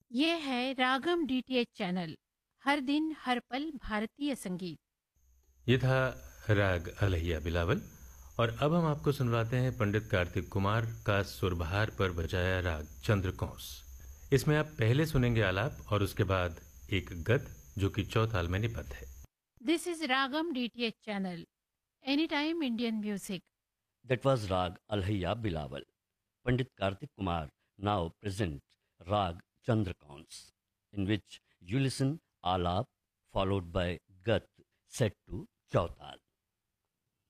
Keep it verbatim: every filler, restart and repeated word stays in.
ये है रागम DTH channel. हर दिन हर पल भारतीय संगीत। ये था राग अलहिया बिलावल। और अब हम आपको सुनवाते हैं पंडित कार्तिक कुमार का सुरबहार पर बजाया राग चंद्रकौंस। इसमें आप पहले सुनेंगे आलाप और उसके बाद एक गत जो कि चौताल में निपत है। This is ragam DTH channel, any time Indian music. That was Rag Alhaiya Bilawal. Pandit Kartik Kumar now present Rag Chandrakauns, in which you listen Alap followed by Gat set to Chautal.